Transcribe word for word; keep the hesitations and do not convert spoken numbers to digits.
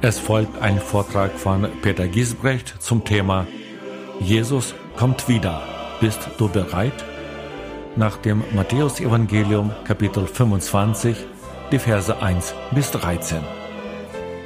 Es folgt ein Vortrag von Peter Giesbrecht zum Thema Jesus kommt wieder. Bist du bereit? Nach dem Matthäusevangelium Kapitel fünfundzwanzig, die Verse eins bis dreizehn.